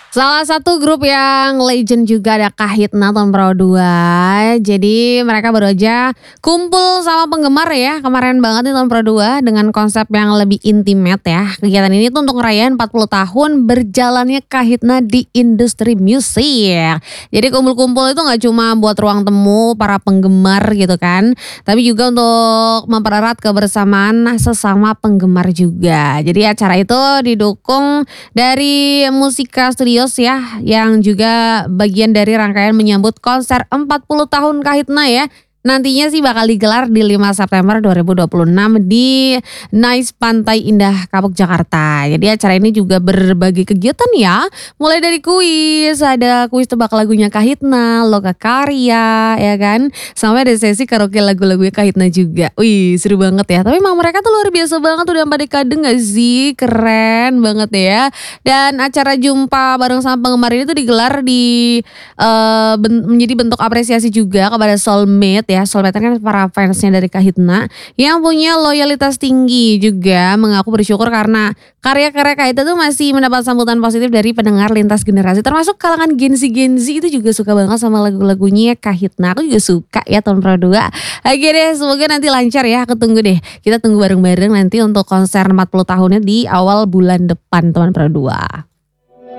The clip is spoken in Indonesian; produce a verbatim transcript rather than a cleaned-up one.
Salah satu grup yang legend juga ada Kahitna tahun Pro dua. Jadi mereka baru aja kumpul sama penggemar ya kemarin banget nih tahun Pro dua dengan konsep yang lebih intimate ya. Kegiatan ini tuh untuk ngerayain empat puluh tahun berjalannya Kahitna di industri musik. Jadi kumpul-kumpul itu gak cuma buat ruang temu para penggemar gitu kan, tapi juga untuk mempererat kebersamaan sesama penggemar juga. Jadi acara itu didukung dari Musika Studios ya, yang juga bagian dari rangkaian menyambut konser empat puluh tahun Kahitna ya. Nantinya sih bakal digelar di lima September dua ribu dua puluh enam di Nice Pantai Indah Kapuk Jakarta. Jadi acara ini juga berbagai kegiatan ya. Mulai dari kuis, ada kuis tebak lagunya Kahitna, loka karya ya kan. Sampai ada sesi karaoke lagu-lagunya Kahitna juga. Wih seru banget ya. Tapi emang mereka tuh luar biasa banget udah pada kadang gak sih? Keren banget ya. Dan acara jumpa bareng sama penggemar ini tuh digelar di uh, ben, menjadi bentuk apresiasi juga kepada Soulmate ya. Soulmate kan para fansnya dari Kahitna yang punya loyalitas tinggi, juga mengaku bersyukur karena karya-karya Kahitna tuh masih mendapat sambutan positif dari pendengar lintas generasi, termasuk kalangan Gen Z Gen Z itu juga suka banget sama lagu-lagunya Kahitna. Aku juga suka ya tahun Pro dua. Oke deh, semoga nanti lancar ya. Aku tunggu deh. Kita tunggu bareng-bareng nanti untuk konser empat puluh tahunnya di awal bulan depan teman Pro dua.